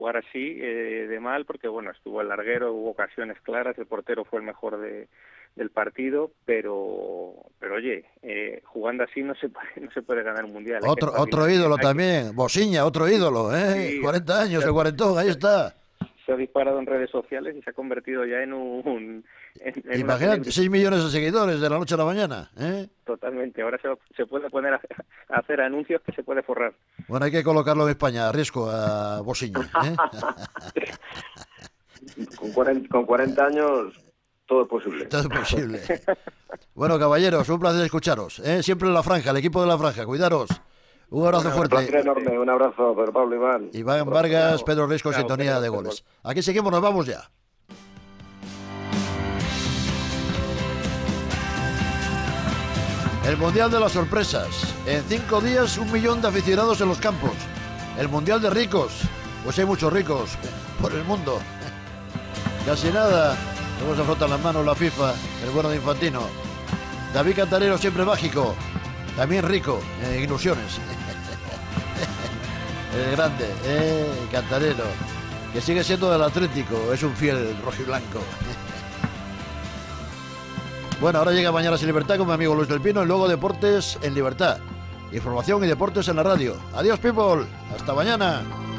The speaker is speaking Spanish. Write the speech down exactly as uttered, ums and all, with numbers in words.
jugar así eh, de mal, porque bueno, estuvo el larguero, hubo ocasiones claras, el portero fue el mejor de, del partido, pero pero oye, eh, jugando así no se puede, no se puede ganar un mundial. Otro, otro ídolo que, también, Bosiña, otro ídolo, ¿eh? sí, cuarenta años, se, el cuarentón, ahí está. se ha disparado en redes sociales y se ha convertido ya en un... En, en Imagínate, seis millones de seguidores de la noche a la mañana, ¿eh? Totalmente, ahora se, se puede poner a, a hacer anuncios que se puede forrar. Bueno, hay que colocarlo en España, a riesgo a Bosiña, ¿eh? con, cuarenta, con cuarenta años todo es posible. Todo es posible. Bueno, caballeros, un placer escucharos, ¿eh? Siempre en la franja, el equipo de la franja, cuidaros. Un abrazo Un fuerte. placer enorme, un abrazo, Pedro Pablo, Iván. Iván Vargas, Pedro Risco, sintonía de goles. Aquí seguimos, nos vamos ya. El Mundial de las Sorpresas. En cinco días, un millón de aficionados en los campos. El Mundial de ricos. Pues hay muchos ricos por el mundo. Casi nada. Luego se frotan las manos la FIFA, el bueno de Infantino. David Cantarero, siempre mágico. También rico, en ilusiones. El grande, eh, Cantarero. Que sigue siendo del Atlético. Es un fiel rojiblanco. Bueno, ahora llega Mañanas en Libertad con mi amigo Luis del Pino y luego Deportes en Libertad. Información y deportes en la radio. Adiós, people. Hasta mañana.